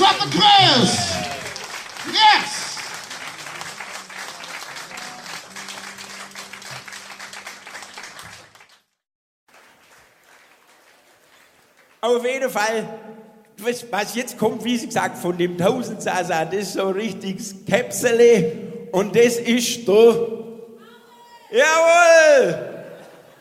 what the quiz. Yes. Auf jeden Fall, was jetzt kommt, wie Sie gesagt, von dem Tausendsasa, das ist so ein richtiges Käpsele und das ist der... Jawohl!